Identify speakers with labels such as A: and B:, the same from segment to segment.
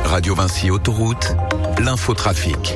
A: Radio Vinci Autoroute, l'infotrafic.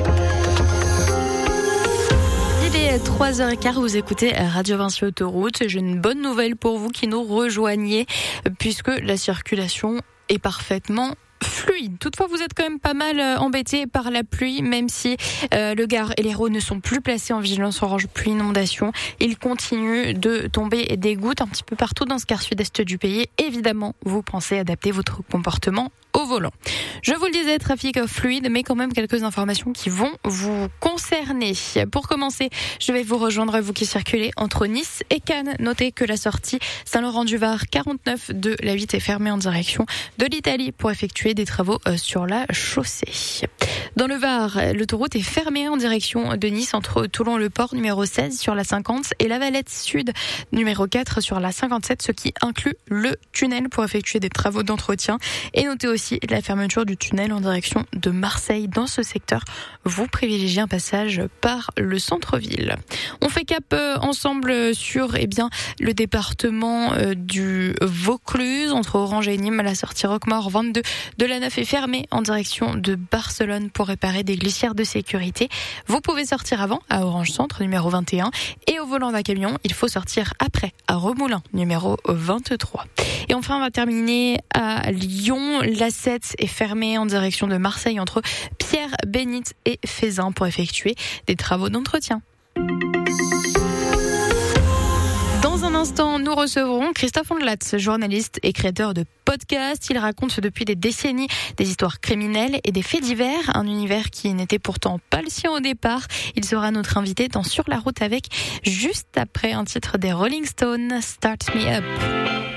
B: Il est 3h15, vous écoutez Radio Vinci Autoroute. J'ai une bonne nouvelle pour vous qui nous rejoignez, puisque la circulation est parfaitement fluide. Toutefois, vous êtes quand même pas mal embêtés par la pluie, même si le Gard et l'Hérault ne sont plus placés en vigilance orange pluie inondation. Il continue de tomber des gouttes un petit peu partout dans ce quart sud-est du pays. Évidemment, vous pensez adapter votre comportement au volant. Je vous le disais, trafic fluide, mais quand même quelques informations qui vont vous concerner. Pour commencer, je vais vous rejoindre, vous qui circulez entre Nice et Cannes. Notez que la sortie Saint-Laurent-du-Var 49 de la 8 est fermée en direction de l'Italie pour effectuer des travaux sur la chaussée. Dans le Var, l'autoroute est fermée en direction de Nice entre Toulon-le-Port numéro 16 sur la 50 et la Valette Sud numéro 4 sur la 57, ce qui inclut le tunnel pour effectuer des travaux d'entretien. Et notez aussi la fermeture du tunnel en direction de Marseille. Dans ce secteur, vous privilégiez un passage par le centre-ville. On fait cap ensemble sur le département du Vaucluse entre Orange et Nîmes. La sortie Roquemaure 22 de la 9 est fermée en direction de Barcelone pour réparer des glissières de sécurité. Vous pouvez sortir avant à Orange Centre numéro 21 et au volant d'un camion, il faut sortir après à Remoulins numéro 23. Et enfin, on va terminer à Lyon. La 7 est fermée en direction de Marseille entre Pierre-Bénite et Fézin pour effectuer des travaux d'entretien. Dans un instant, nous recevrons Christophe Ondelat, journaliste et créateur de podcasts. Il raconte depuis des décennies des histoires criminelles et des faits divers, un univers qui n'était pourtant pas le sien au départ. Il sera notre invité dans Sur la route avec, juste après un titre des Rolling Stones, Start Me Up.